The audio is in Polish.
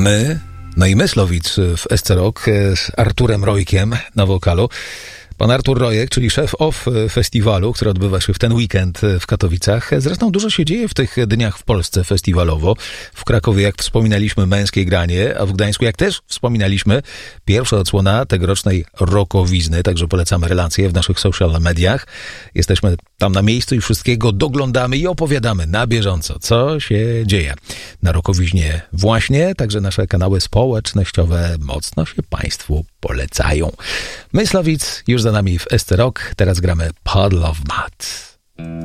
My, no i Myslowic w SC Rock z Arturem Rojkiem na wokalu. Pan Artur Rojek, czyli szef OFF festiwalu, który odbywa się w ten weekend w Katowicach. Zresztą dużo się dzieje w tych dniach w Polsce festiwalowo. W Krakowie, jak wspominaliśmy, Męskie Granie, a w Gdańsku, jak też wspominaliśmy, pierwsza odsłona tegorocznej Rockowizny, także polecamy relacje w naszych social mediach. Jesteśmy tam na miejscu i wszystkiego doglądamy i opowiadamy na bieżąco, co się dzieje na Rockowiźnie właśnie, także nasze kanały społecznościowe mocno się Państwu polecają. Myslowic już za nami w SC Rock, teraz gramy Puddle of Mud.